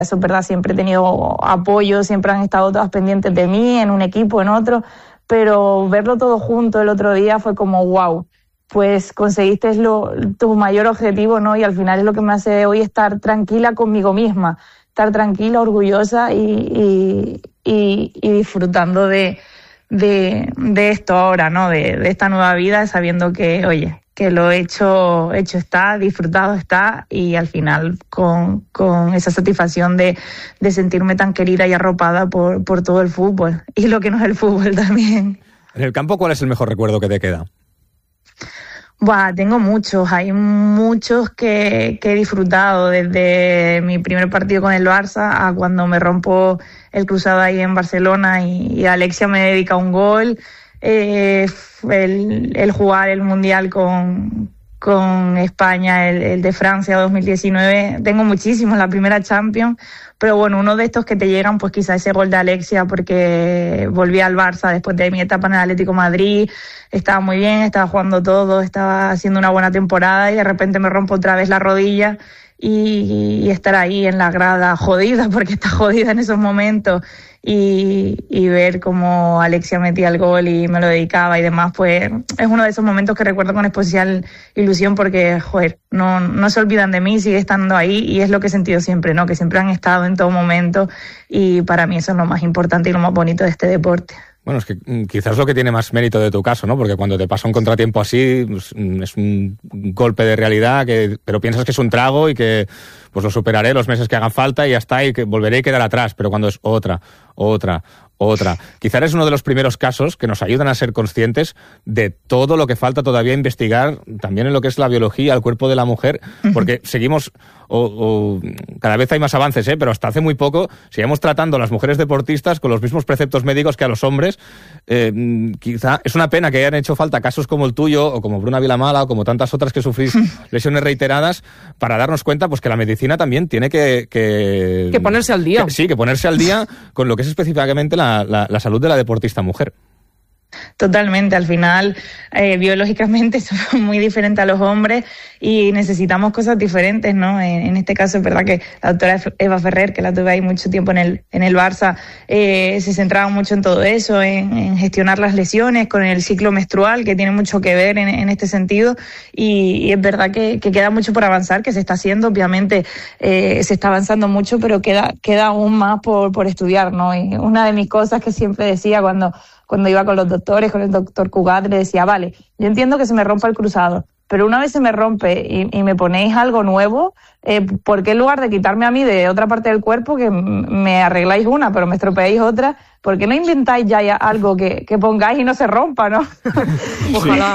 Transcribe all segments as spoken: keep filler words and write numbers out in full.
Eso es verdad, siempre he tenido apoyo, siempre han estado todas pendientes de mí, en un equipo, en otro, pero verlo todo junto el otro día fue como wow, pues conseguiste lo, tu mayor objetivo, ¿no? Y al final es lo que me hace hoy estar tranquila conmigo misma, estar tranquila, orgullosa y, y, y, y disfrutando de, de, de esto ahora, ¿no? De, de esta nueva vida, sabiendo que, oye, que lo hecho hecho está, disfrutado está, y al final con, con esa satisfacción de, de sentirme tan querida y arropada por, por todo el fútbol, y lo que no es el fútbol también. En el campo, ¿cuál es el mejor recuerdo que te queda? Buah, tengo muchos, hay muchos que, que he disfrutado, desde mi primer partido con el Barça a cuando me rompo el cruzado ahí en Barcelona y, y Alexia me dedica un gol. Eh, el, el jugar el Mundial con, con España, el, el de Francia dos mil diecinueve, tengo muchísimos, la primera Champions, pero bueno, uno de estos que te llegan, pues quizá ese gol de Alexia, porque volví al Barça después de mi etapa en el Atlético de Madrid, estaba muy bien, estaba jugando todo, estaba haciendo una buena temporada y de repente me rompo otra vez la rodilla y, y estar ahí en la grada jodida, porque está jodida en esos momentos. Y, y ver cómo Alexia metía el gol y me lo dedicaba y demás, pues es uno de esos momentos que recuerdo con especial ilusión porque, joder, no, no se olvidan de mí, sigue estando ahí y es lo que he sentido siempre, ¿no? Que siempre han estado en todo momento y para mí eso es lo más importante y lo más bonito de este deporte. Bueno, es que quizás lo que tiene más mérito de tu caso, ¿no? Porque cuando te pasa un contratiempo así, pues, es un golpe de realidad, que, pero piensas que es un trago y que pues lo superaré los meses que hagan falta y ya está, y que volveré a quedar atrás. Pero cuando es otra, otra, otra. Quizás es uno de los primeros casos que nos ayudan a ser conscientes de todo lo que falta todavía investigar, también en lo que es la biología, el cuerpo de la mujer, porque seguimos, o, o cada vez hay más avances, ¿eh? Pero hasta hace muy poco seguimos tratando a las mujeres deportistas con los mismos preceptos médicos que a los hombres. Eh, quizá es una pena que hayan hecho falta casos como el tuyo, o como Bruna Vilamala, o como tantas otras que sufrís lesiones reiteradas, para darnos cuenta pues que la medicina también tiene que... Que, que ponerse al día. Que, sí, que ponerse al día con lo que es específicamente la, la, la salud de la deportista mujer. Totalmente, al final eh, biológicamente somos muy diferentes a los hombres y necesitamos cosas diferentes, ¿no? En, en este caso es verdad que la doctora Eva Ferrer, que la tuve ahí mucho tiempo en el en el Barça, eh, se centraba mucho en todo eso, en, en gestionar las lesiones con el ciclo menstrual, que tiene mucho que ver en, en este sentido, y, y es verdad que, que queda mucho por avanzar, que se está haciendo, obviamente eh, se está avanzando mucho, pero queda queda aún más por, por estudiar, ¿no? Y una de mis cosas que siempre decía cuando Cuando iba con los doctores, con el doctor Cugat, le decía, vale, yo entiendo que se me rompa el cruzado, pero una vez se me rompe y, y me ponéis algo nuevo, eh, ¿por qué en lugar de quitarme a mí de otra parte del cuerpo, que me arregláis una, pero me estropeáis otra, ¿por qué no inventáis ya, ya algo que, que pongáis y no se rompa, no? Ojalá.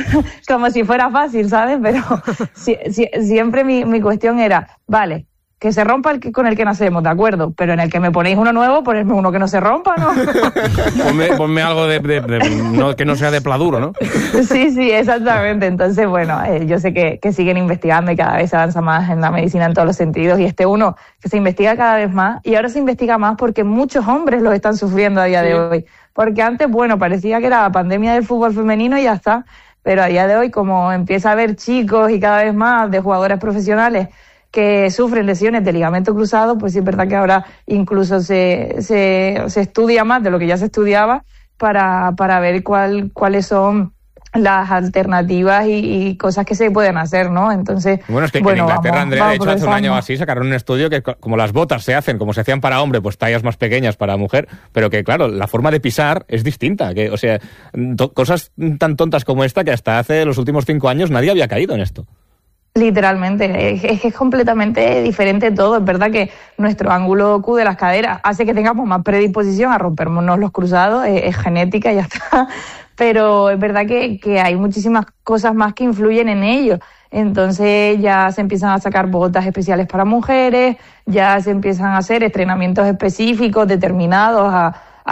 Como si fuera fácil, ¿sabes? Pero si, si, siempre mi, mi cuestión era, vale, que se rompa el que, con el que nacemos, de acuerdo, pero en el que me ponéis uno nuevo, ponedme uno que no se rompa, ¿no? ponme, ponme algo de, de, de no, que no sea de pladuro, ¿no? Sí, sí, exactamente. Entonces, bueno, eh, yo sé que, que siguen investigando y cada vez se avanza más en la medicina en todos los sentidos, y este uno que se investiga cada vez más, y ahora se investiga más porque muchos hombres lo están sufriendo a día sí. de hoy. Porque antes, bueno, parecía que era la pandemia del fútbol femenino y ya está, pero a día de hoy, como empieza a haber chicos y cada vez más de jugadoras profesionales que sufren lesiones de ligamento cruzado, pues sí es verdad que ahora incluso se, se, se estudia más de lo que ya se estudiaba para, para ver cuál, cuáles son las alternativas y, y cosas que se pueden hacer, ¿no? Entonces, bueno, es que, bueno, en Inglaterra, vamos, Andrea, vamos de hecho, hace un año o así sacaron un estudio que, como las botas se hacen, como se hacían para hombre, pues tallas más pequeñas para mujer, pero que, claro, la forma de pisar es distinta. Que, o sea, to- cosas tan tontas como esta que hasta hace los últimos cinco años nadie había caído en esto. Literalmente, es que es completamente diferente todo. Es verdad que nuestro ángulo Q de las caderas hace que tengamos más predisposición a rompernos los cruzados, es, es genética y ya está, pero es verdad que, que hay muchísimas cosas más que influyen en ello. Entonces ya se empiezan a sacar botas especiales para mujeres, ya se empiezan a hacer entrenamientos específicos determinados a,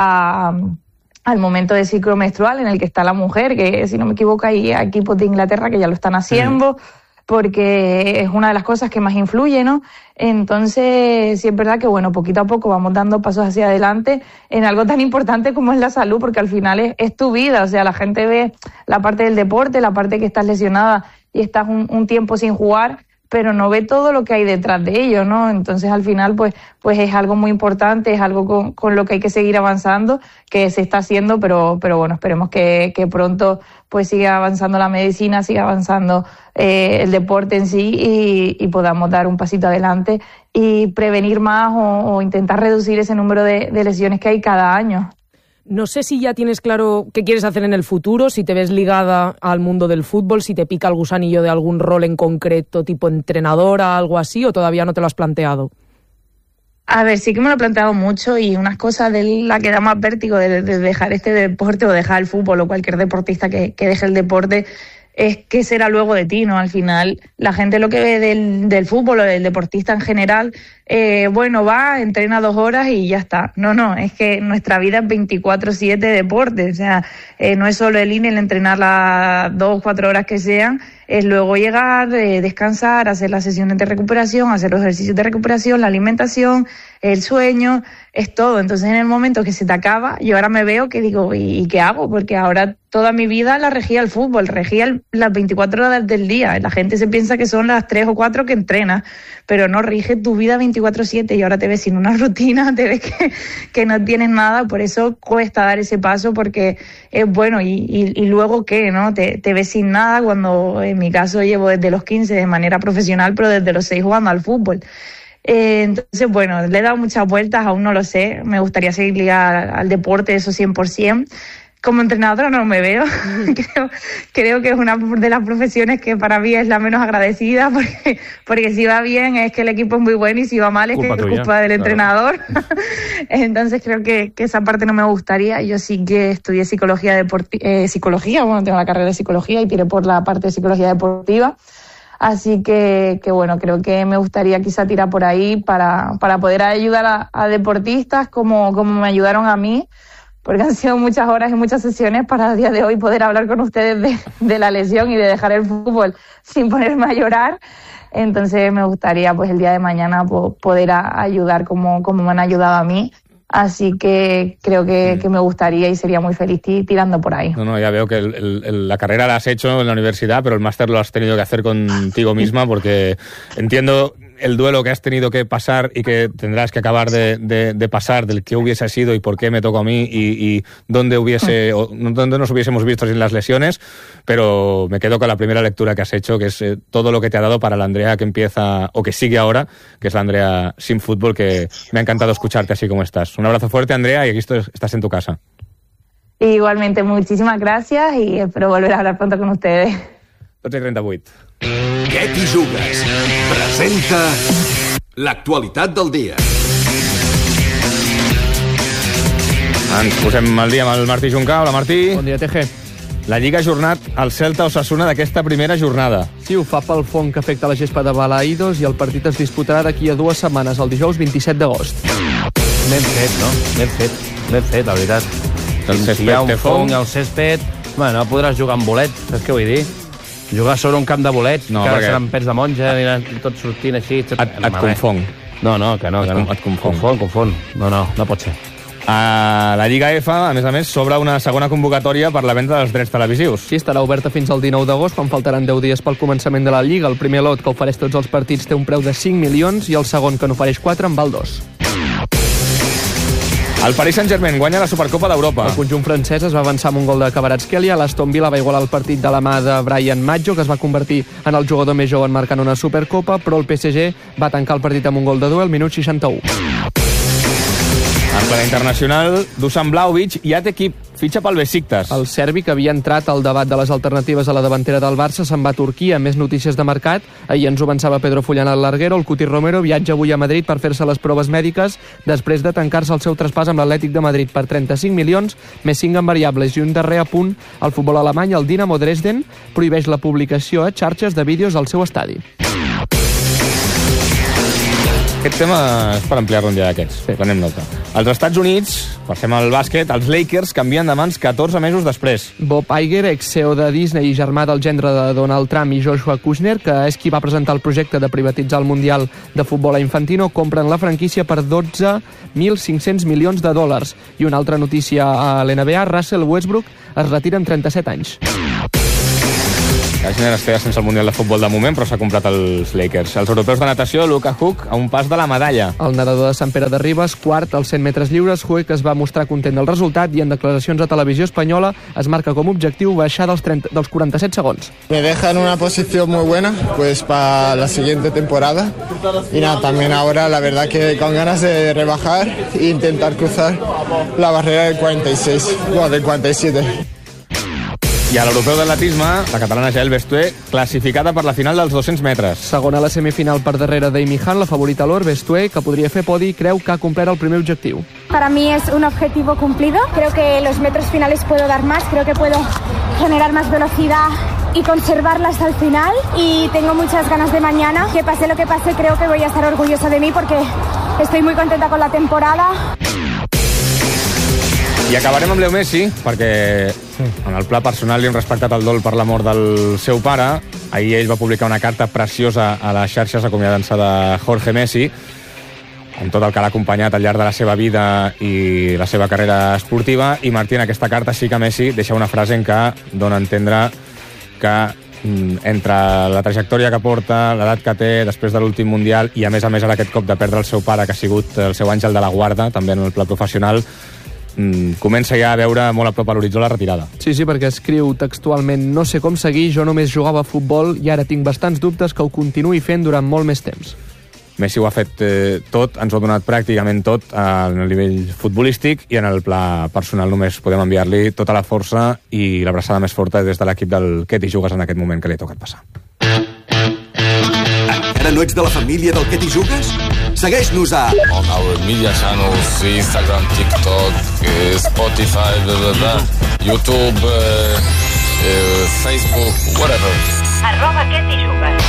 a al momento del ciclo menstrual en el que está la mujer, que si no me equivoco hay equipos de Inglaterra que ya lo están haciendo. Sí. Porque es una de las cosas que más influye, ¿no? Entonces, sí es verdad que, bueno, poquito a poco vamos dando pasos hacia adelante en algo tan importante como es la salud, porque al final es, es tu vida. O sea, la gente ve la parte del deporte, la parte que estás lesionada y estás un, un tiempo sin jugar, pero no ve todo lo que hay detrás de ello, ¿no? Entonces, al final, pues, pues es algo muy importante, es algo con, con lo que hay que seguir avanzando, que se está haciendo, pero, pero bueno, esperemos que, que pronto pues siga avanzando la medicina, siga avanzando eh, el deporte en sí y, y podamos dar un pasito adelante y prevenir más o, o intentar reducir ese número de, de lesiones que hay cada año. No sé si ya tienes claro qué quieres hacer en el futuro, si te ves ligada al mundo del fútbol, si te pica el gusanillo de algún rol en concreto, tipo entrenadora, algo así, o todavía no te lo has planteado. A ver, sí que me lo he planteado mucho y unas cosas de la que da más vértigo de, de dejar este deporte o dejar el fútbol o cualquier deportista que, que deje el deporte es qué será luego de ti, ¿no? Al final, la gente lo que ve del, del fútbol o del deportista en general, eh, bueno, va, entrena dos horas y ya está. No, no, es que nuestra vida es veinticuatro siete deporte, o sea, eh, no es solo el ir, el entrenar las dos o cuatro horas que sean, es luego llegar, eh, descansar, hacer las sesiones de recuperación, hacer los ejercicios de recuperación, la alimentación, el sueño, es todo. Entonces, en el momento que se te acaba, yo ahora me veo que digo, ¿y, y qué hago? Porque ahora toda mi vida la regía el fútbol, regía el, las veinticuatro horas del día. La gente se piensa que son las tres o cuatro que entrenas, pero no, rige tu vida veinticuatro siete y ahora te ves sin una rutina, te ves que, que no tienes nada, por eso cuesta dar ese paso porque es bueno y, y, y luego ¿qué? ¿No? Te, te ves sin nada cuando en mi caso llevo desde los quince de manera profesional, pero desde los seis jugando al fútbol. Eh, entonces, bueno, le he dado muchas vueltas, aún no lo sé, me gustaría seguir ligada al, al deporte, eso cien por ciento. Como entrenadora no me veo, creo, creo que es una de las profesiones que para mí es la menos agradecida, porque, porque si va bien es que el equipo es muy bueno y si va mal es culpa que es culpa del claro. entrenador. Entonces creo que, que esa parte no me gustaría. Yo sí que estudié psicología, deporti- eh, psicología, bueno, tengo la carrera de psicología y tiré por la parte de psicología deportiva. Así que, que bueno, creo que me gustaría quizá tirar por ahí para, para poder ayudar a, a deportistas como, como me ayudaron a mí, porque han sido muchas horas y muchas sesiones para el día de hoy poder hablar con ustedes de, de la lesión y de dejar el fútbol sin ponerme a llorar. Entonces me gustaría pues el día de mañana po- poder a, ayudar como, como me han ayudado a mí. Así que creo que, que me gustaría y sería muy feliz tirando por ahí. No, no, ya veo que el, el, la carrera la has hecho en la universidad, pero el máster lo has tenido que hacer contigo misma, porque entiendo el duelo que has tenido que pasar y que tendrás que acabar de, de, de pasar, del qué hubiese sido y por qué me tocó a mí y, y dónde hubiese o dónde nos hubiésemos visto sin las lesiones, pero me quedo con la primera lectura que has hecho, que es eh, todo lo que te ha dado para la Andrea que empieza o que sigue ahora, que es la Andrea sin fútbol, que me ha encantado escucharte así como estás. Un abrazo fuerte, Andrea, y aquí estás en tu casa. Igualmente, muchísimas gracias y espero volver a hablar pronto con ustedes. dotze i trenta-vuit. Què t'hi jugues? Presenta l'actualitat del dia. Ens posem al dia amb el Martí Juncà. Hola, Martí. Bon dia, T G. La Lliga ha ajornat el Celta Osasuna d'aquesta primera jornada. Sí, ho fa pel fong que afecta la gespa de Balaïdos i el partit es disputarà d'aquí a dues setmanes, el dijous vint-i-set d'agost. Ben fet, no? Ben fet, ben fet, la veritat. El si césped hi ha un té fong. fong al césped, bueno, podràs jugar amb bolet, saps què vull dir? Jugar sobre un camp de bolets, no, que perquè... seran pets de monja, aniran tot sortint així... Tot... Et, et confong. No, no, que no, et, que no. Et confong. Confon, confon. No, no, no pot ser. A la Lliga F, a més a més, s'obre una segona convocatòria per la venda dels drets televisius. Sí, estarà oberta fins al dinou d'agost, quan faltaran deu dies pel començament de la Lliga. El primer lot, que ofereix tots els partits, té un preu de cinc milions i el segon, que n'ofereix quatre, en val dos. El Paris Saint-Germain guanya la Supercopa d'Europa. El conjunt francès es va avançar amb un gol de Kvaratskhelia. L'Aston Villa va igualar el partit de la mà de Brian Maggio, que es va convertir en el jugador més jove en marcar una Supercopa, però el P S G va tancar el partit amb un gol de duel, minut seixanta-u. En plena internacional, Dusan Vlahovic ja té equip, fitxa pel Besiktas. El serbi, que havia entrat al debat de les alternatives a la davantera del Barça, se'n va a Turquia. Més notícies de mercat. Ahir ens ho avançava Pedro Fullan al Larguero. El Cuti Romero viatja avui a Madrid per fer-se les proves mèdiques després de tancar-se el seu traspàs amb l'Atlètic de Madrid per trenta-cinc milions, més cinc en variables. I un darrer apunt, el futbol alemany, el Dinamo Dresden, prohibeix la publicació a xarxes de vídeos al seu estadi. Aquest tema és per ampliar-lo un dia d'aquests. Sí. Prenem nota. Als Estats Units, passem al bàsquet, els Lakers canvien de mans catorze mesos després. Bob Iger, ex-C E O de Disney i germà del gendre de Donald Trump i Joshua Kushner, que és qui va presentar el projecte de privatitzar el Mundial de Futbol a Infantino, compren la franquícia per dotze mil cinc-cents milions de dòlars. I una altra notícia a l'N B A, Russell Westbrook es retira amb trenta-set anys. La Giner es queda sense el Mundial de Futbol de moment, però s'ha comprat els Lakers. Els europeus de natació, Luka Huk, a un pas de la medalla. El nedador de Sant Pere de Ribes, quart als cent metres lliures, Huk es va mostrar content del resultat i en declaracions a Televisió Espanyola es marca com a objectiu baixar dels, trenta, dels quaranta-set segons. Me deja en una posición muy buena pues para la siguiente temporada y nada, también ahora la verdad que con ganas de rebajar e intentar cruzar la barrera del cuarenta y seis, bueno, del cuarenta y siete. I a l'europeu d'atletisme, la catalana Jael Bestué, classificada per la final dels dos-cents metres. Segona a la semifinal per darrere d'Amy Han, la favorita a l'or, Bestué, que podria fer podi, creu que ha complert el primer objectiu. Para mí es un objetivo cumplido. Creo que los metros finales puedo dar más, creo que puedo generar más velocidad y conservarla hasta el final. Y tengo muchas ganas de mañana. Que pase lo que pase, creo que voy a estar orgullosa de mí porque estoy muy contenta con la temporada. I acabarem amb Leo Messi, perquè en el pla personal li hem respectat el dol per la mort del seu pare. Ahir ell va publicar una carta preciosa a les xarxes acomiadant-se de Jorge Messi, amb tot el que l'ha acompanyat al llarg de la seva vida i la seva carrera esportiva. I Martí, en aquesta carta sí que Messi deixa una frase en què dona a entendre que entre la trajectòria que porta, l'edat que té després de l'últim Mundial i a més a més ara aquest cop de perdre el seu pare, que ha sigut el seu àngel de la guarda, també en el pla professional, comença ja a veure molt a prop a l'horitzó la retirada. Sí, sí, perquè escriu textualment: no sé com seguir, jo només jugava a futbol i ara tinc bastants dubtes que ho continuï fent durant molt més temps. Messi ho ha fet eh, tot, ens ho ha donat pràcticament tot a nivell futbolístic i en el pla personal només podem enviar-li tota la força i l'abraçada més forta des de l'equip del Què t'hi jugues en aquest moment que li ha tocat passar. Encara no ets de la família del Què t'hi jugues? Segueix-nos a on our media channels, Instagram, TikTok, eh, Spotify, blah, blah, blah, YouTube, eh, eh, Facebook, whatever. Arroba Què t'hi jugues.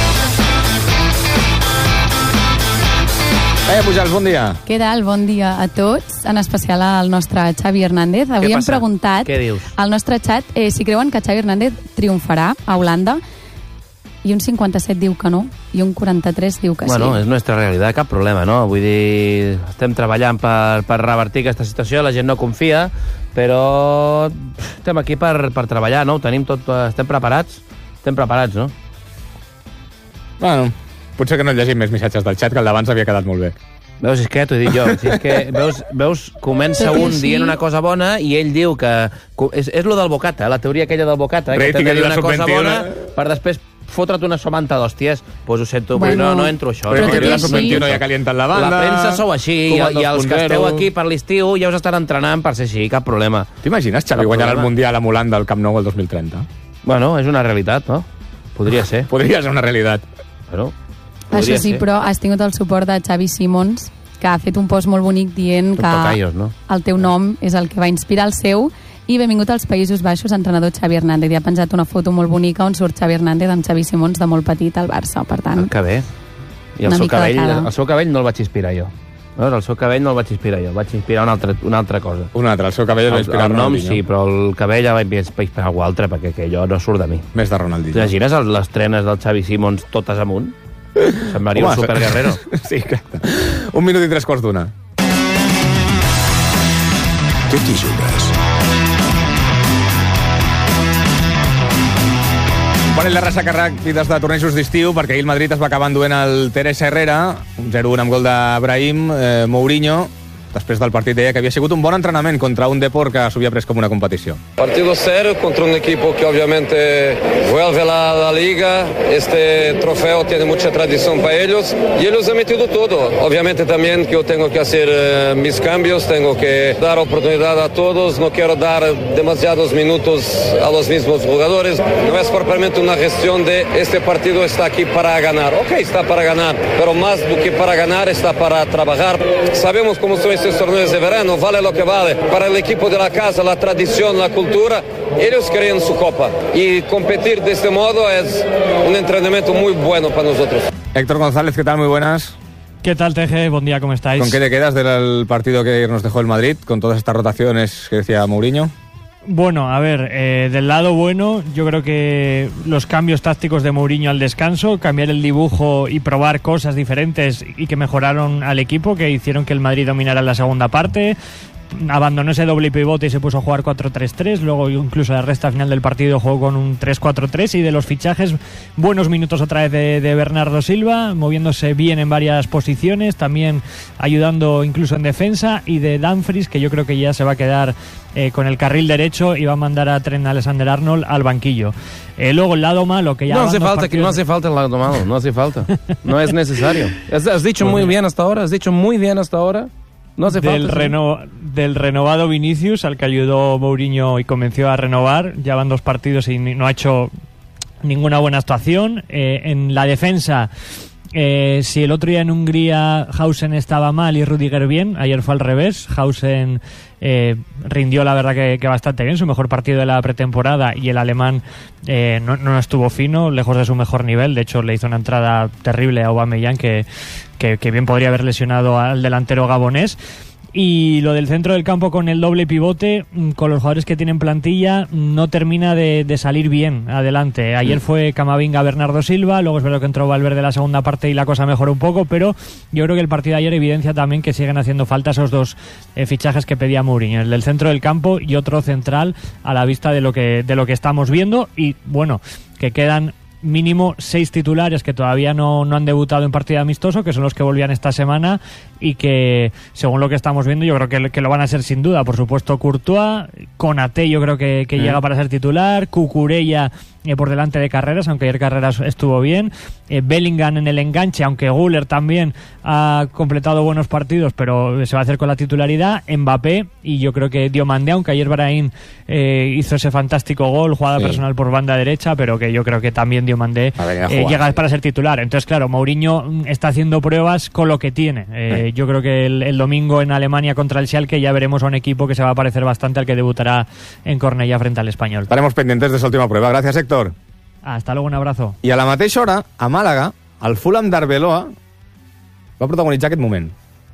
Eh, Pujals, bon dia. Què tal? Bon dia a tots, en especial al nostre Xavi Hernández. Avui hem preguntat al nostre xat eh, si creuen que Xavi Hernández triomfarà a Holanda, i un cinquanta-set diu que no, i un quaranta-tres diu que bueno, sí. Bueno, és nostra realitat, cap problema, no? Vull dir, estem treballant per, per revertir aquesta situació, la gent no confia, però estem aquí per, per treballar, no? Ho tenim tot, estem preparats? Estem preparats, no? Bueno, potser que no llegim més missatges del xat, que el d'abans havia quedat molt bé. Veus, és que t'ho he dit jo. Si és que, veus, veus, comença un dient una cosa bona i ell diu que... És, és lo del bocata, la teoria aquella del bocata, eh, que t'ha de dir una cosa bona per després fotre't una somanta d'hòsties. Pues ho sento, bueno, no, no entro això. Però no, la subvenció ja calienta la banda. La premsa sou així, i, i els que esteu aquí per l'estiu ja us estan entrenant per ser així, cap problema. T'imagines Xavi guanyar el Mundial amb Holanda al Camp Nou el dos mil trenta? Bueno, és una realitat, no? Podria ser. Podria ser una realitat. Bueno, això sí, ser. però has tingut el suport de Xavi Simons, que ha fet un post molt bonic dient que tocallos, no? El teu nom és el que va inspirar el seu. I benvingut als Països Baixos, entrenador Xavi Hernández. I ha penjat una foto molt bonica on surt Xavi Hernández amb Xavi Simons de molt petit al Barça, per tant... Ah, que bé. I el seu, cabell, el seu cabell no el vaig inspirar jo. Veus, el seu cabell no el vaig inspirar jo, vaig inspirar una altra, una altra cosa. Una altra, el seu cabell el va inspirar el, el nom Ronaldinho. sí, però el cabell ja vaig inspirar algú altre, perquè que jo no surt de mi. Més de Ronaldinho. T'imagines les trenes del Xavi Simons totes amunt? Semblaria un superguerrero. Sí, exacte. Un minut i tres quarts d'una. Què t'hi jugues? Parell de ressaca ràpides de tornejos d'estiu, perquè ahir el Madrid es va acabar enduent el Teresa Herrera, un zero un amb gol de Brahim, eh, Mourinho. Després del partit deia que havia sigut un bon entrenament contra un Depor que s'ho havia pres com una competició. Partido serio contra un equipo que obviamente vuelve a la, la liga. Este trofeo tiene mucha tradición para ellos y ellos han metido todo. Obviamente también que yo tengo que hacer eh, mis cambios, tengo que dar oportunidad a todos, no quiero dar demasiados minutos a los mismos jugadores. No es propiamente una gestión de este partido está aquí para ganar. Ok, está para ganar, pero más do que para ganar está para trabajar. Sabemos cómo son estos torneos de verano, vale lo que vale. Para el equipo de la casa, la tradición, la cultura, ellos creen su copa. Y competir de este modo es un entrenamiento muy bueno para nosotros. Héctor González, ¿qué tal? Muy buenas. ¿Qué tal, Teje? Buen día, ¿cómo estáis? ¿Con qué te quedas del partido que nos dejó el Madrid, con todas estas rotaciones que decía Mourinho? Bueno, a ver, eh, del lado bueno, yo creo que los cambios tácticos de Mourinho al descanso, cambiar el dibujo y probar cosas diferentes y que mejoraron al equipo, que hicieron que el Madrid dominara la segunda parte. abandonó ese doble pivote y se puso a jugar cuatro tres tres, luego incluso la recta final del partido jugó con un tres cuatro tres, y de los fichajes, buenos minutos otra vez de, de Bernardo Silva, moviéndose bien en varias posiciones, también ayudando incluso en defensa, y de Dumfries, que yo creo que ya se va a quedar eh, con el carril derecho y va a mandar a Trent Alexander-Arnold al banquillo. Eh, luego el lado malo, que ya... No hace falta, partidos... que no hace falta el lado malo, no hace falta. No es necesario. Has, has dicho muy bien hasta ahora, has dicho muy bien hasta ahora. No hace del, falta, reno, ¿sí? Del renovado Vinicius, al que ayudó Mourinho y convenció a renovar. Ya van dos partidos y no ha hecho ninguna buena actuación. Eh, en la defensa, eh, si el otro día en Hungría Hausen estaba mal y Rüdiger bien, ayer fue al revés. Hausen eh, rindió la verdad que, que bastante bien, su mejor partido de la pretemporada, y el alemán eh, no, no estuvo fino, lejos de su mejor nivel. De hecho, le hizo una entrada terrible a Aubameyang, que Que, que bien podría haber lesionado al delantero gabonés. Y lo del centro del campo con el doble pivote, con los jugadores que tienen plantilla, no termina de, de salir bien adelante. Ayer fue Camavinga, Bernardo Silva, luego es verdad que entró Valverde la segunda parte y la cosa mejoró un poco, pero yo creo que el partido de ayer evidencia también que siguen haciendo falta esos dos eh, fichajes que pedía Mourinho, el del centro del campo y otro central, a la vista de lo que, de lo que estamos viendo. Y bueno, que quedan mínimo seis titulares que todavía no, no han debutado en partido amistoso, que son los que volvían esta semana, y que según lo que estamos viendo yo creo que, que lo van a ser sin duda. Por supuesto Courtois, Konaté yo creo que, que mm. llega para ser titular, Cucurella eh, por delante de Carreras, aunque ayer Carreras estuvo bien, eh, Bellingham en el enganche, aunque Güler también ha completado buenos partidos, pero se va a hacer con la titularidad, Mbappé, y yo creo que Diomandé, aunque ayer Brahim eh, hizo ese fantástico gol, jugada sí. personal por banda derecha, pero que yo creo que también Diomandé eh, llega para ser titular. Entonces claro, Mourinho está haciendo pruebas con lo que tiene. eh, sí. Yo creo que el, el domingo en Alemania contra el Schalke ya veremos a un equipo que se va a parecer bastante al que debutará en Cornellà frente al Español. Estaremos pendientes de esa última prueba. Gracias, Héctor. Hasta luego, un abrazo. I a la mateixa hora, a Màlaga, el Fulham d'Arbeloa va protagonitzar aquest moment.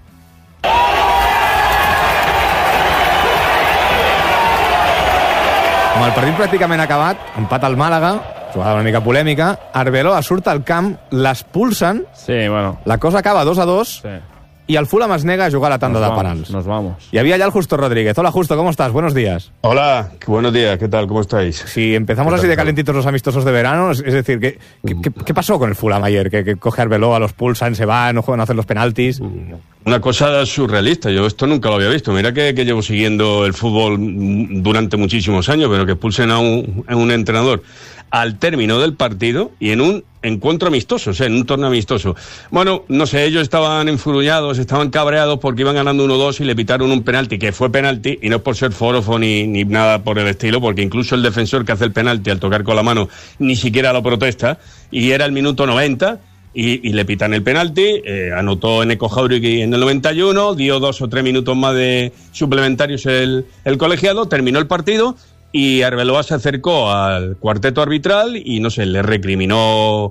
Amb el partit pràcticament acabat, empat al Màlaga, jugada una mica polèmica, Arbeloa surt al camp, l'expulsen, sí, bueno. La cosa acaba dos a dos, sí. Y el Fulham es nega a jugar a la tanda nos de vamos, penals. Nos vamos. Y había ya el Justo Rodríguez. Hola, Justo, ¿cómo estás? Buenos días. Hola, buenos días, ¿qué tal? ¿Cómo estáis? Si empezamos así de calentitos los amistosos de verano, es decir, ¿qué, qué, qué, qué pasó con el Fulham ayer? Que, que coge a Arbeloa, los pulsan, se van, no juegan a hacer los penaltis. Una cosa surrealista, yo esto nunca lo había visto. Mira que, que llevo siguiendo el fútbol durante muchísimos años, pero que expulsen a un, a un entrenador al término del partido y en un encuentro amistoso, o sea, en un torneo amistoso. Bueno, no sé, ellos estaban enfurullados, estaban cabreados porque iban ganando uno dos y le pitaron un penalti, que fue penalti, y no es por ser forofo ni, ni nada por el estilo, porque incluso el defensor que hace el penalti al tocar con la mano ni siquiera lo protesta, y era el minuto noventa, y, y le pitan el penalti, eh, anotó Eneko Jauregui en el noventa y uno, dio dos o tres minutos más de suplementarios el, el colegiado, terminó el partido, y Arbeloa se acercó al cuarteto arbitral y, no sé, le recriminó,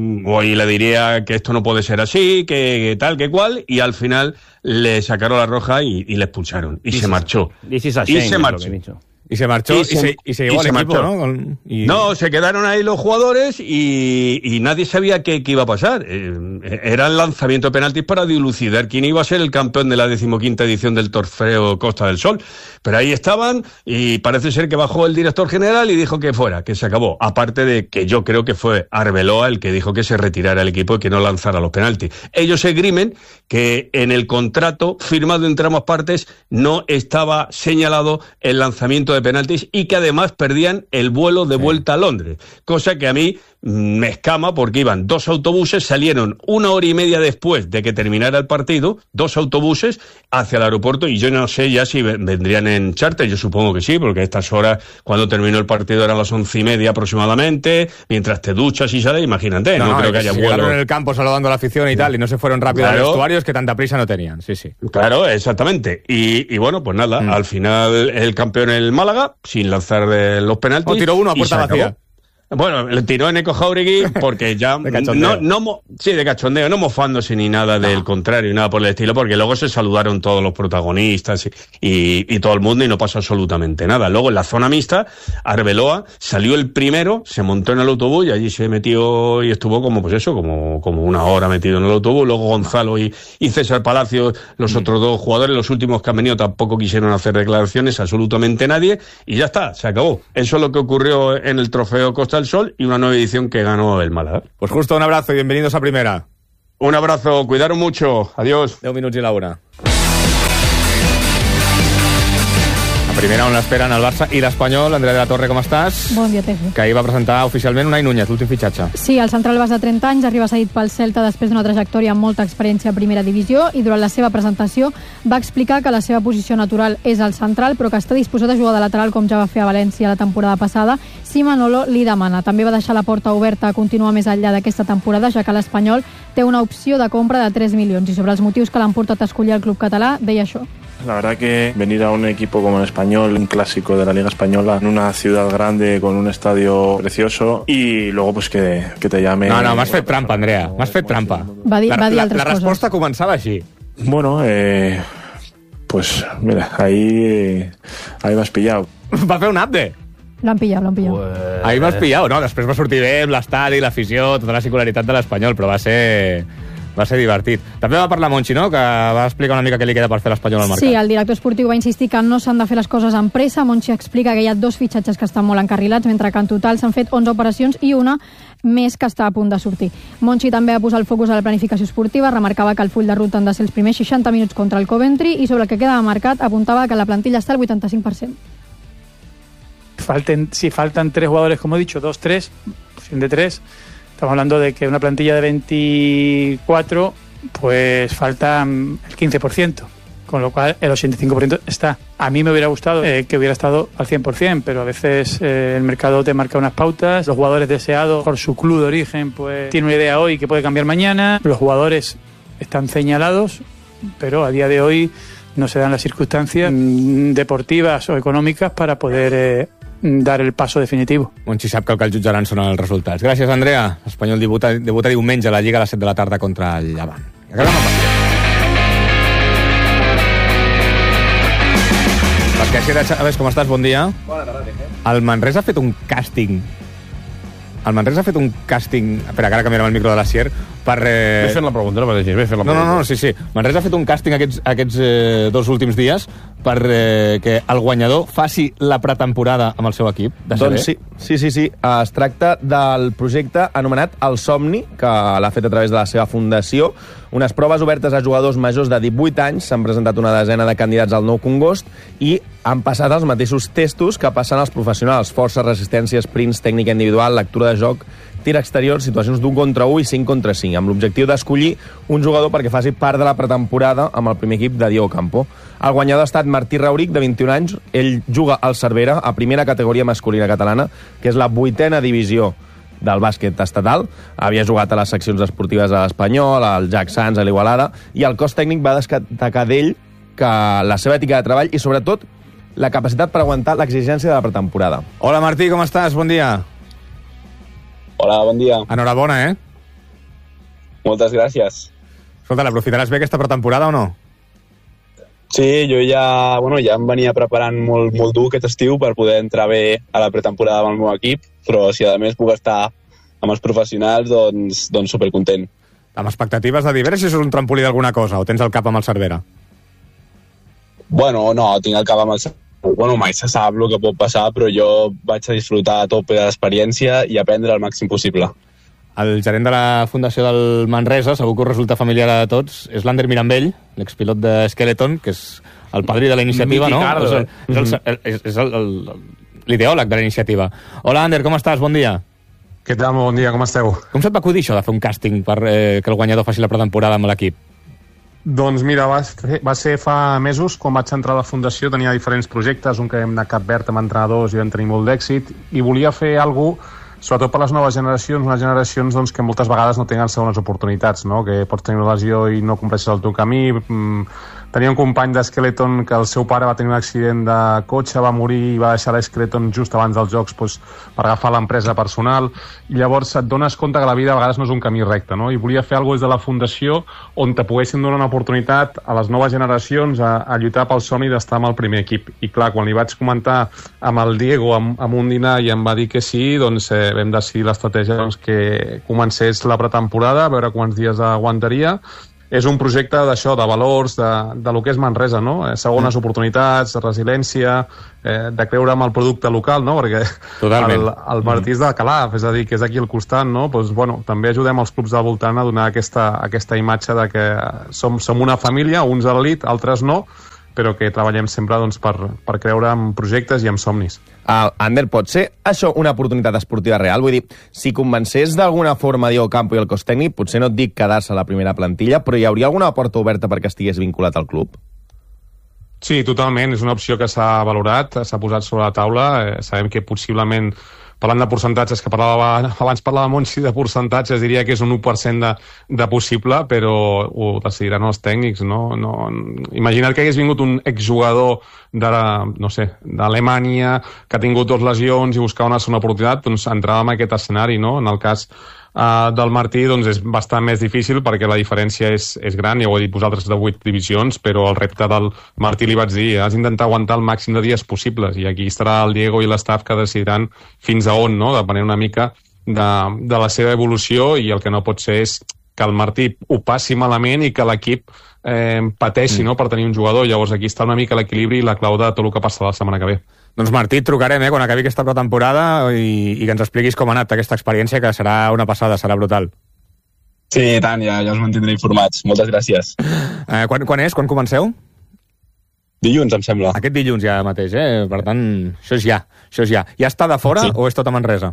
o y le diría que esto no puede ser así, que, que tal, que cual, y al final le sacaron la roja y, y le expulsaron. Y, y se marchó. Y se marchó. Y se marchó y, y, se, y se llevó al equipo, marchó. ¿no? Con, y... No, se quedaron ahí los jugadores y, y nadie sabía qué, qué iba a pasar. Eh, era el lanzamiento de penaltis para dilucidar quién iba a ser el campeón de la decimoquinta edición del Trofeo Costa del Sol. Pero ahí estaban y parece ser que bajó el director general y dijo que fuera, que se acabó. Aparte de que yo creo que fue Arbeloa el que dijo que se retirara el equipo y que no lanzara los penaltis. Ellos esgrimen que en el contrato firmado entre ambas partes no estaba señalado el lanzamiento de penaltis y que además perdían el vuelo de vuelta a Londres, cosa que a mí me escama porque iban dos autobuses, salieron una hora y media después de que terminara el partido, dos autobuses hacia el aeropuerto, y yo no sé ya si vendrían en charter, yo supongo que sí, porque a estas horas cuando terminó el partido eran las once y media aproximadamente, mientras te duchas y sales, imagínate, no, no, no creo que haya si vuelo. en el campo saludando a la afición y tal, y no se fueron rápido claro. a los vestuarios, que tanta prisa no tenían, sí, sí. Claro, exactamente, y, y bueno, pues nada, mm. al final el campeón el Málaga, sin lanzar los penaltis. O tiró uno a puerta vacía. Bueno, le tiró en Eco Jauregui porque ya... de cachondeo. No, no, sí, de cachondeo, no mofándose ni nada no. del contrario, nada por el estilo, porque luego se saludaron todos los protagonistas y, y, y todo el mundo y no pasó absolutamente nada. Luego en la zona mixta, Arbeloa salió el primero, se montó en el autobús y allí se metió y estuvo como, pues eso, como, como una hora metido en el autobús. Luego Gonzalo y, y César Palacio, los mm. otros dos jugadores, los últimos que han venido, tampoco quisieron hacer declaraciones, absolutamente nadie, y ya está, se acabó. Eso es lo que ocurrió en el Trofeo Costa el Sol y una nueva edición que ganó el Málaga. Pues justo un abrazo y bienvenidos a Primera. Un abrazo, cuidaros mucho, adiós. deu minuts i la una. A Primera on l'esperen el Barça i l'Espanyol. Andrea de la Torre, com estàs? Bon dia, Tejo. Que ahir va presentar oficialment Unai Núñez, l'últim fitxatge. Sí, el central bas de trenta anys arriba cedit pel Celta després d'una trajectòria amb molta experiència a Primera Divisió i durant la seva presentació va explicar que la seva posició natural és el central però que està disposat a jugar de lateral com ja va fer a València la temporada passada si Manolo li demana. També va deixar la porta oberta a continuar més enllà d'aquesta temporada ja que l'Espanyol té una opció de compra de tres milions i sobre els motius que l'han portat a escollir el club català deia això. La verdad que venir a un equipo como el Español, un clásico de la Liga Española, en una ciudad grande con un estadio precioso y luego pues que, que te llame... No, no, m'has fet trampa, Andrea, m'has fet trampa. Va dir, la, va dir la, altres la resposta coses. Començava així. Bueno, eh, pues mira, ahí, ahí m'has pillado. Va fer un update. L'han pillat, l'han pillat. Pues... Ahir m'has pillat, no? Després va sortir bé amb l'estadi, l'afició, tota la singularitat de l'Espanyol, però va ser... va ser divertit. També va parlar Monchi, no?, que va explicar una mica què li queda per fer l'Espanyol al mercat. Sí, el director esportiu va insistir que no s'han de fer les coses amb pressa. Monchi explica que hi ha dos fitxatges que estan molt encarrilats, mentre que en total s'han fet onze operacions i una més que està a punt de sortir. Monchi també va posar el focus a la planificació esportiva, remarcava que el full de ruta han de ser els primers seixanta minuts contra el Coventry i sobre el que queda de mercat apuntava que la plantilla està al vuitanta-cinc per cent. Falten, si faltan tres jugadores, como he dicho, dos, tres, opción de tres, estamos hablando de que una plantilla de veinticuatro, pues falta el quince por ciento, con lo cual el ochenta y cinco por ciento está. A mí me hubiera gustado eh, que hubiera estado al cien por ciento, pero a veces eh, el mercado te marca unas pautas, los jugadores deseados por su club de origen, pues tienen una idea hoy que puede cambiar mañana, los jugadores están señalados, pero a día de hoy no se dan las circunstancias mm, deportivas o económicas para poder... Eh, dar el paso definitivo. Monchi sap que el que el jutjaran són els resultats. Gràcies, Andrea. L'Espanyol debuta, debuta diumenge a la Lliga a les set de la tarda contra el Llevant. Acabem amb el Perquè així de Chaves, com estàs? Bon dia. Bona tarda, eh? El Manresa ha fet un càsting El Manresa ha fet un càsting... Espera, que ara canviarem el micro de la Sier per... Eh... Ve fent la pregunta, no pateixis, ve fent la no, pregunta. No, no, sí, sí. Manresa ha fet un càsting aquests, aquests eh, dos últims dies per eh, que el guanyador faci la pretemporada amb el seu equip. Doncs sí, sí, sí, sí. Es tracta del projecte anomenat El Somni, que l'ha fet a través de la seva fundació. Unes proves obertes a jugadors majors de divuit anys. S'han presentat una desena de candidats al Nou Congost i han passat els mateixos testos que passen els professionals. Força, resistència, sprints, tècnica individual, lectura de joc, tir exterior, situacions d'un contra un i cinc contra cinc, amb l'objectiu d'escollir un jugador perquè faci part de la pretemporada amb el primer equip de Diego Campo. El guanyador ha estat Martí Rauric, de vint-i-un anys. Ell juga al Cervera, a primera categoria masculina catalana, que és la vuitena divisió del bàsquet estatal. Havia jugat a les seccions esportives de l'Espanyol, al Jack Sands, a l'Igualada, i el cos tècnic va destacar d'ell que la seva ètica de treball i, sobretot, la capacitat per aguantar l'exigència de la pretemporada. Hola, Martí, com estàs? Bon dia. Hola, bon dia. Enhorabona, eh? Moltes gràcies. Escolta, l'aprofitaràs bé aquesta pretemporada o no? Sí, jo ja, bueno, ja em venia preparant molt, molt dur aquest estiu per poder entrar bé a la pretemporada amb el meu equip, però si a més puc estar amb els professionals, doncs, doncs supercontent. Amb expectatives de dir, a veure si és un trampolí d'alguna cosa, o tens el cap amb el Cervera? Bueno, no, tinc el cap amb el Cervera. Bueno, mai se sap el que pot passar, però jo vaig a disfrutar a tope de l'experiència i aprendre el màxim possible. El gerent de la fundació del Manresa, segur que us resulta familiar a tots, és l'Ander Mirambell, l'expilot de Skeleton, que és el padrí de la iniciativa, no? És, el, és, el, és, és el, el, l'ideòleg de la iniciativa. Hola, Ander, com estàs? Bon dia. Què tal? Bon dia, com esteu? Com se't va acudir això de fer un càsting per eh, que el guanyador faci la pretemporada amb l'equip? Doncs mira, va, va ser fa mesos, quan vaig entrar a la fundació, tenia diferents projectes, un que hem anat a Cap Verd amb entrenadors i vam tenir molt d'èxit, i volia fer alguna cosa, sobretot per les noves generacions, unes generacions doncs, que moltes vegades no tenen segones oportunitats, no? Que pots tenir una lesió i no compleixes el teu camí, tenia un company d'Skeleton que el seu pare va tenir un accident de cotxe, va morir i va deixar l'Skeleton just abans dels Jocs doncs, per agafar l'empresa personal, i llavors et dones compte que la vida a vegades no és un camí recte, no? I volia fer alguna cosa des de la Fundació on te poguessin donar una oportunitat a les noves generacions a, a lluitar pel somni d'estar amb el primer equip. I clar, quan li vaig comentar amb el Diego, amb, amb un dinar, i em va dir que sí, doncs eh, vam decidir l'estratègia doncs, que comencés la pretemporada, a veure quants dies aguantaria. És un projecte d'això, de valors, de, de lo que és Manresa, no? Segones oportunitats, resiliència, eh, de creure en el producte local, no? Perquè el, el Martí és de Calaf, és a dir, que és aquí al costat, no? Pues, bueno, també ajudem els clubs del voltant a donar aquesta, aquesta imatge de que som, som una família, uns a l'elit, altres no, però que treballem sempre doncs, per, per creure en projectes i en somnis. Uh, Ander, pot ser això una oportunitat esportiva real? Vull dir, si convencés d'alguna forma Diego Campo i el cos tècnic, potser no et dic quedar-se a la primera plantilla, però hi hauria alguna porta oberta perquè estigués vinculat al club? Sí, totalment. És una opció que s'ha valorat, s'ha posat sobre la taula. Eh, sabem que possiblement, parlant de percentatges, que parlava, abans parlava Montsi de percentatges, diria que és un u per cent de, de possible, però ho decidiran els tècnics, no? no Imagina't que hagués vingut un exjugador de, no sé, d'Alemanya, que ha tingut dues lesions i buscava una segona oportunitat, doncs entràvem en aquest escenari, no? En el cas uh, del Martí, doncs és bastant més difícil perquè la diferència és, és gran, ja ho he dit vosaltres, de vuit divisions, però el repte del Martí li vaig dir, has d'intentar aguantar el màxim de dies possibles, i aquí estarà el Diego i l'estaf que decidiran fins a on, no? Depenent una mica de, de la seva evolució, i el que no pot ser és que el Martí ho passi malament i que l'equip eh, pateixi, mm. no?, per tenir un jugador. Llavors aquí està una mica l'equilibri i la clau de tot el que passarà la setmana que ve. Doncs Martí, et trucarem eh, quan acabi aquesta pretemporada i, i que ens expliquis com ha anat aquesta experiència, que serà una passada, serà brutal. Sí, i tant, ja, ja us mantindré informats. Moltes gràcies. Eh, quan, quan és? Quan comenceu? Dilluns, em sembla. Aquest dilluns ja mateix, eh? Per tant, això és ja. Això és ja. Ja està de fora sí. o és tot a Manresa?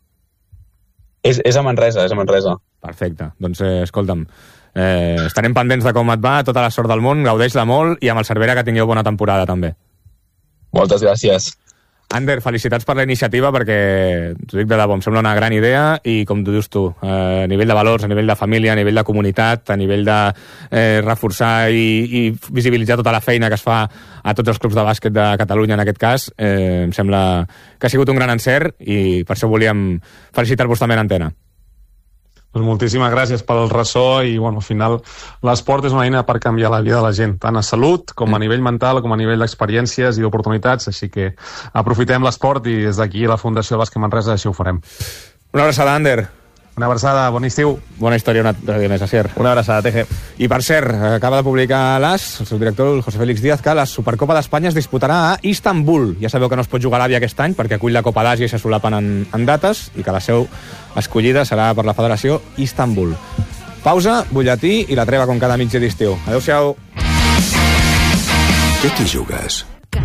És, és a Manresa, és a Manresa. Perfecte. Doncs, eh, escolta'm, eh, estarem pendents de com et va, tota la sort del món, gaudeix-la molt, i amb el Cervera que tingueu bona temporada, també. Moltes gràcies. Ander, felicitats per la iniciativa, perquè, t'ho dic de debò, em sembla una gran idea, i com tu dius tu, eh, a nivell de valors, a nivell de família, a nivell de comunitat, a nivell de eh, reforçar i, i visibilitzar tota la feina que es fa a tots els clubs de bàsquet de Catalunya, en aquest cas, eh, em sembla que ha sigut un gran encert, i per això volíem felicitar-vos també en antena. Doncs moltíssimes gràcies pel ressò, i bueno, al final l'esport és una eina per canviar la vida de la gent, tant a salut com a nivell mental, com a nivell d'experiències i d'oportunitats, així que aprofitem l'esport, i des d'aquí la Fundació Bàsquet Manresa així ho farem. Una abraçada, Ander. Una abraçada, bon estiu. Bona història, una dia més, Asier. Una abraçada, Teje. I per cert, acaba de publicar l'As, el seu director, el José Félix Díaz, que la Supercopa d'Espanya es disputarà a Istanbul. Ja sabeu que no es pot jugar a l'Àvia aquest any perquè acull la Copa d'Àsia i se solapen en, en dates, i que la seu escollida serà per la Federació Istanbul. Pausa, butlletí i la treva com cada mitja d'estiu. Adéu-siau. Què t'hi jugues?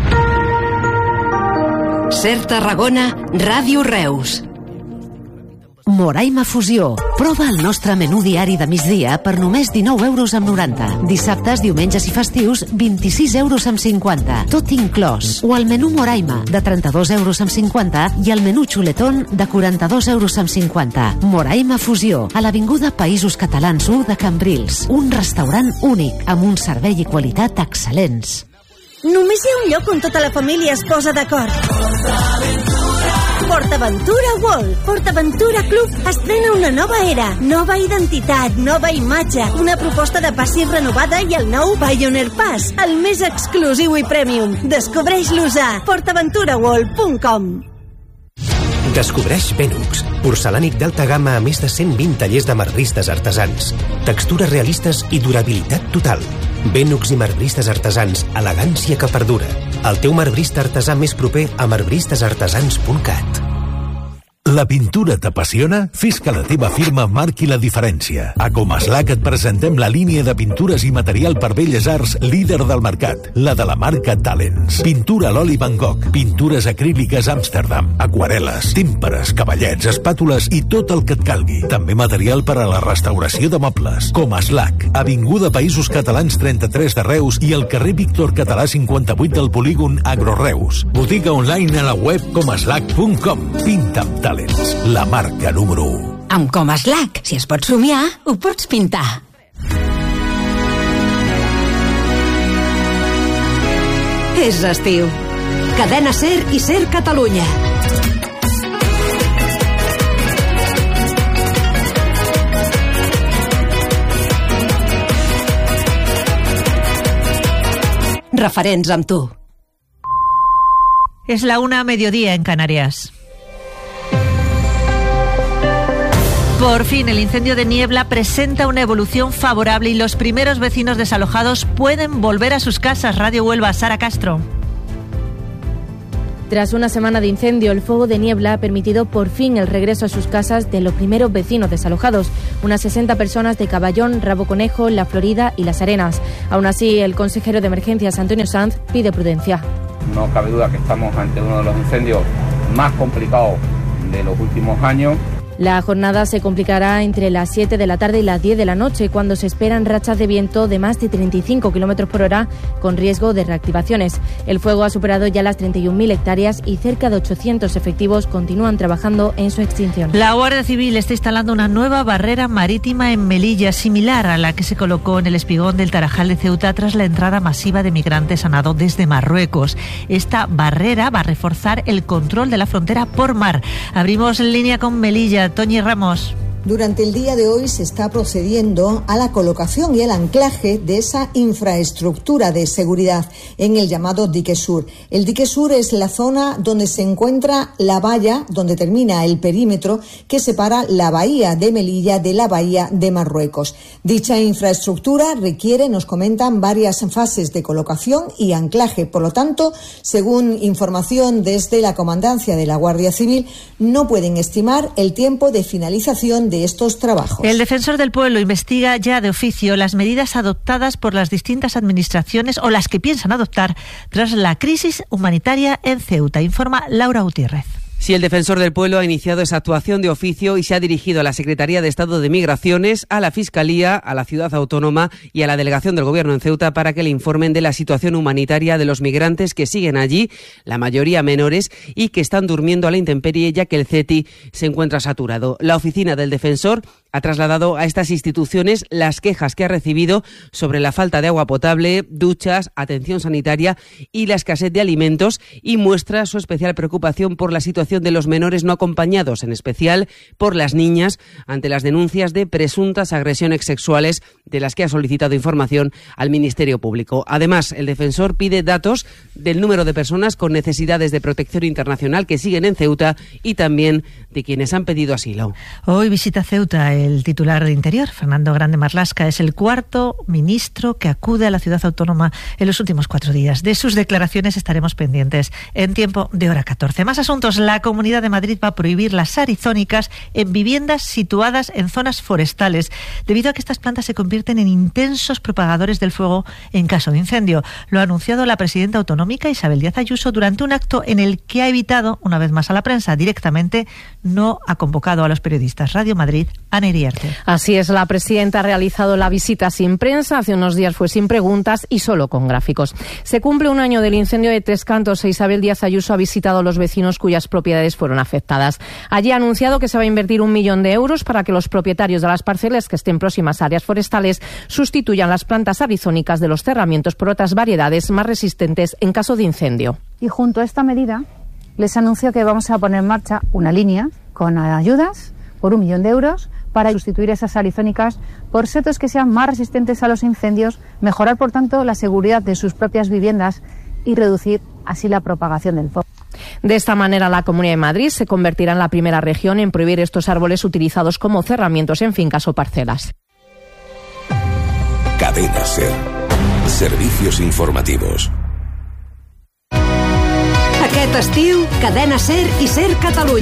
Ser Tarragona, Ràdio Reus. Moraima Fusió. Prova el nostre menú diari de migdia per només dinou euros amb noranta. Dissabtes, diumenges i festius, vint-i-sis euros amb cinquanta. Tot inclòs. O el menú Moraima, de trenta-dos euros amb cinquanta, i el menú Xuletón, de quaranta-dos euros amb cinquanta. Moraima Fusió, a l'Avinguda Països Catalans u de Cambrils. Un restaurant únic, amb un servei i qualitat excel·lents. Només hi ha un lloc on tota la família es posa d'acord. PortAventura World. PortAventura Club estrena una nova era, nova identitat, nova imatge, una proposta de passis renovada i el nou Pioneer Pass, el més exclusiu i premium. Descobreix-los a port aventura world punt com. Descobreix Benux, porcelànic d'alta gamma a més de cent vint tallers de marbristes artesans. Textures realistes i durabilitat total. Benux i marbristes artesans, elegància que perdura. El teu marbrista artesà més proper a marbristes artesans punt cat. La pintura t'apassiona? Fes que la teva firma marqui la diferència. A Comaslac et presentem la línia de pintures i material per belles arts líder del mercat, la de la marca Talents. Pintura a l'oli Van Gogh, pintures acríliques Amsterdam, aquarel·les, tímpares, cavallets, espàtules i tot el que et calgui. També material per a la restauració de mobles. Comaslac, Avinguda Països Catalans trenta-tres de Reus i al carrer Víctor Català cinquanta-vuit del polígon Agroreus. Botiga online a la web comaslac punt com. Pinta amb Talents. La marca número u. Amb Comaslac, si es pot somiar, ho pots pintar. és estiu. Cadena SER i SER Catalunya. Referents amb tu. Es la una a mediodía en Canarias. Por fin, el incendio de Niebla presenta una evolución favorable y los primeros vecinos desalojados pueden volver a sus casas. Radio Huelva, Sara Castro. Tras una semana de incendio, el fuego de Niebla ha permitido por fin el regreso a sus casas de los primeros vecinos desalojados, unas sesenta personas de Caballón, Rabo Conejo, La Florida y Las Arenas. Aún así, el consejero de Emergencias, Antonio Sanz, pide prudencia. No cabe duda que estamos ante uno de los incendios más complicados de los últimos años. La jornada se complicará entre las siete de la tarde y las diez de la noche, cuando se esperan rachas de viento de más de treinta y cinco kilómetros por hora, con riesgo de reactivaciones. El fuego ha superado ya las treinta y un mil hectáreas y cerca de ochocientos efectivos continúan trabajando en su extinción. La Guardia Civil está instalando una nueva barrera marítima en Melilla, similar a la que se colocó en el espigón del Tarajal de Ceuta tras la entrada masiva de migrantes a nado desde Marruecos. Esta barrera va a reforzar el control de la frontera por mar. Abrimos en línea con Melilla. Toñi Ramos. Durante el día de hoy se está procediendo a la colocación y el anclaje de esa infraestructura de seguridad en el llamado dique sur. El dique sur es la zona donde se encuentra la valla, donde termina el perímetro que separa la bahía de Melilla de la bahía de Marruecos. Dicha infraestructura requiere, nos comentan, varias fases de colocación y anclaje. Por lo tanto, según información desde la Comandancia de la Guardia Civil, no pueden estimar el tiempo de finalización de de estos trabajos. El defensor del pueblo investiga ya de oficio las medidas adoptadas por las distintas administraciones o las que piensan adoptar tras la crisis humanitaria en Ceuta, informa Laura Gutiérrez. Sí, el defensor del pueblo ha iniciado esa actuación de oficio y se ha dirigido a la Secretaría de Estado de Migraciones, a la Fiscalía, a la Ciudad Autónoma y a la Delegación del Gobierno en Ceuta para que le informen de la situación humanitaria de los migrantes que siguen allí, la mayoría menores, y que están durmiendo a la intemperie ya que el CETI se encuentra saturado. La oficina del defensor ha trasladado a estas instituciones las quejas que ha recibido sobre la falta de agua potable, duchas, atención sanitaria y la escasez de alimentos, y muestra su especial preocupación por la situación de los menores no acompañados, en especial por las niñas, ante las denuncias de presuntas agresiones sexuales de las que ha solicitado información al Ministerio Público. Además, el defensor pide datos del número de personas con necesidades de protección internacional que siguen en Ceuta y también de quienes han pedido asilo. Hoy visita Ceuta el titular de Interior, Fernando Grande Marlaska. Es el cuarto ministro que acude a la ciudad autónoma en los últimos cuatro días. De sus declaraciones estaremos pendientes en tiempo de hora catorce. Más asuntos. La Comunidad de Madrid va a prohibir las arizónicas en viviendas situadas en zonas forestales, debido a que estas plantas se convierten en intensos propagadores del fuego en caso de incendio. Lo ha anunciado la presidenta autonómica Isabel Díaz Ayuso durante un acto en el que ha evitado, una vez más a la prensa, directamente no ha convocado a los periodistas. Radio Madrid, Ana Iriarte. Así es, la presidenta ha realizado la visita sin prensa, hace unos días fue sin preguntas y solo con gráficos. Se cumple un año del incendio de Tres Cantos e Isabel Díaz Ayuso ha visitado a los vecinos cuyas propiedades fueron afectadas. Allí ha anunciado que se va a invertir un millón de euros para que los propietarios de las parcelas que estén próximas a áreas forestales sustituyan las plantas arizónicas de los cerramientos por otras variedades más resistentes en caso de incendio. Y junto a esta medida les anuncio que vamos a poner en marcha una línea con ayudas por un millón de euros para sustituir esas arizónicas por setos que sean más resistentes a los incendios, mejorar por tanto la seguridad de sus propias viviendas y reducir así la propagación del fuego. De esta manera, la Comunidad de Madrid se convertirá en la primera región en prohibir estos árboles utilizados como cerramientos en fincas o parcelas. Cadena SER. Servicios informativos. Aquest estiu, Cadena SER i SER Catalunya.